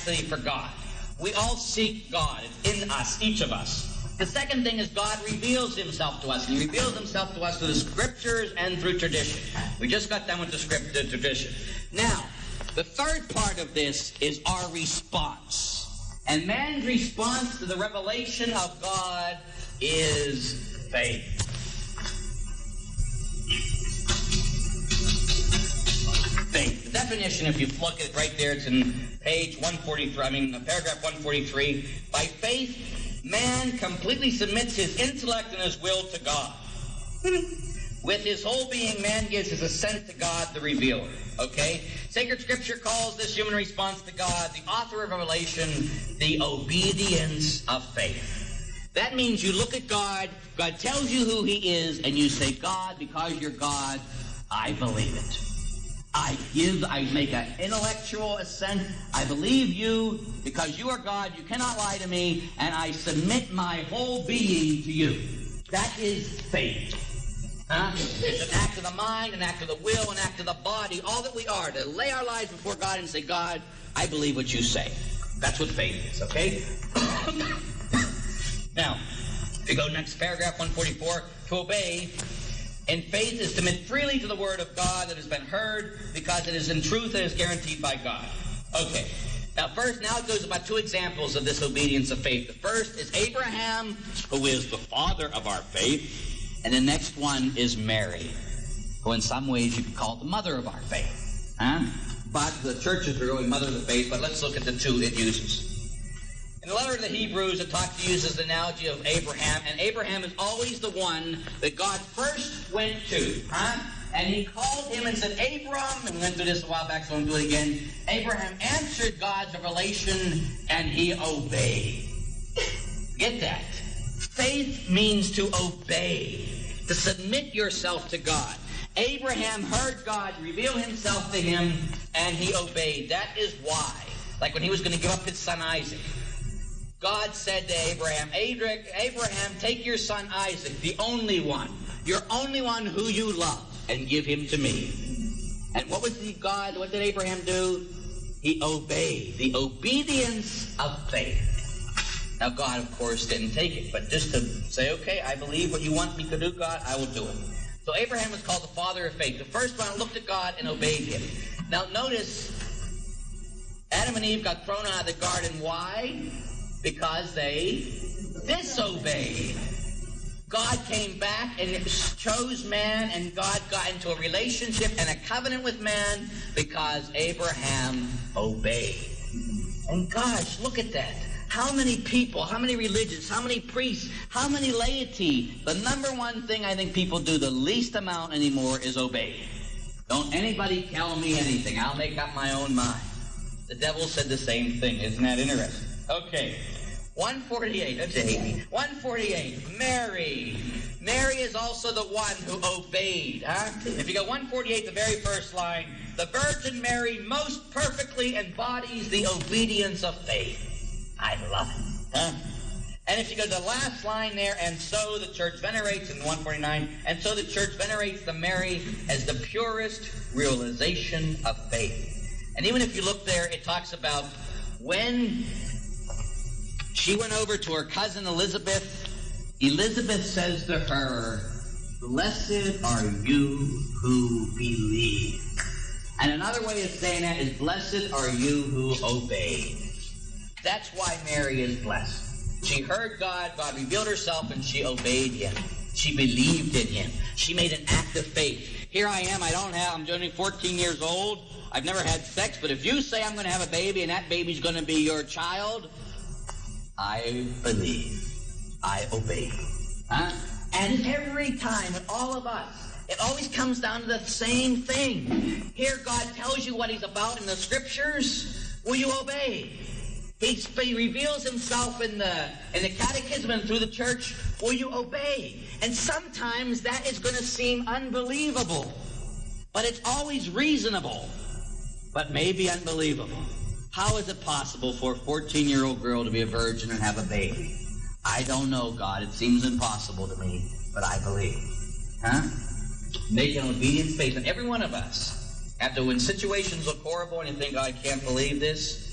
capacity for God. We all seek God. It's in us, each of us. The second thing is God reveals himself to us. And he reveals himself to us through the scriptures and through tradition. We just got done with the scripture tradition. Now, the third part of this is our response. And man's response to the revelation of God is faith. Faith. The definition, if you look at it right there, it's in paragraph 143. By faith, man completely submits his intellect and his will to God. With his whole being, man gives his assent to God, the revealer. Okay? Sacred Scripture calls this human response to God, the author of revelation, the obedience of faith. That means you look at God, God tells you who he is, and you say, God, because you're God, I believe it. I make an intellectual assent. I believe you because you are God. You cannot lie to me, and I submit my whole being to you. That is faith. It's an act of the mind, an act of the will, an act of the body, all that we are, to lay our lives before God and say, God, I believe what you say. That's what faith is, okay? Now, if you go next paragraph 144, to obey in faith is to submit freely to the word of God that has been heard, because it is in truth that is guaranteed by God. Okay. Now it goes about two examples of this obedience of faith. The first is Abraham, who is the father of our faith, and the next one is Mary, who in some ways you could call the mother of our faith. But the churches are really mother of the faith, but let's look at the two it uses. In the letter to the Hebrews, it uses the analogy of Abraham, and Abraham is always the one that God first went to, and he called him and said, Abram, and we went through this a while back, so I won't do it again. Abraham answered God's revelation, and he obeyed. Get that? Faith means to obey, to submit yourself to God. Abraham heard God reveal himself to him, and he obeyed. That is why, like when he was going to give up his son Isaac, God said to Abraham, Abraham, take your son Isaac, the only one, your only one who you love, and give him to me. And what did Abraham do? He obeyed, the obedience of faith. Now God, of course, didn't take it, but just to say, okay, I believe what you want me to do, God, I will do it. So Abraham was called the father of faith. The first one looked at God and obeyed him. Now notice, Adam and Eve got thrown out of the garden. Why? Because they disobeyed. God came back and chose man, and God got into a relationship and a covenant with man because Abraham obeyed. And gosh, look at that. How many people, how many religions, how many priests, how many laity? The number one thing I think people do the least amount anymore is obey. Don't anybody tell me anything. I'll make up my own mind. The devil said the same thing. Isn't that interesting? Okay. 148. Don't you hate me? 148. Mary. Mary is also the one who obeyed. If you go 148, the very first line, the Virgin Mary most perfectly embodies the obedience of faith. I love it. And if you go to the last line there, and so the church venerates, in 149, and so the church venerates the Mary as the purest realization of faith. And even if you look there, it talks about when she went over to her cousin Elizabeth, Elizabeth says to her, blessed are you who believe. And another way of saying that is, blessed are you who obey. That's why Mary is blessed. She heard God, God revealed herself, and she obeyed him. She believed in him. She made an act of faith. Here I am, I'm only 14 years old. I've never had sex, but if you say I'm going to have a baby and that baby's going to be your child, I believe. I obey. And every time, with all of us, it always comes down to the same thing. Here God tells you what he's about in the scriptures. Will you obey? He reveals himself in the catechism and through the church. Will you obey? And sometimes that is going to seem unbelievable. But it's always reasonable. But maybe unbelievable. How is it possible for a 14-year-old girl to be a virgin and have a baby? I don't know, God. It seems impossible to me, but I believe. Make an obedient faith. And every one of us, after when situations look horrible and you think, oh, I can't believe this,